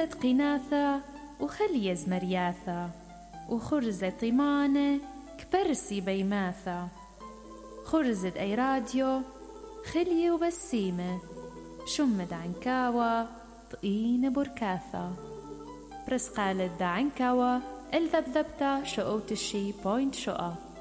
برزت قناثة وخليز مرياثة، وخرزة طمانة كبرسي بيماثة، خرزت أي راديو خلية وبسيمة، بشمد عنكاوة طقين بركاثة، برس قالت دا عنكاوة الذبذبتا شقوت الشي بوينت شقا.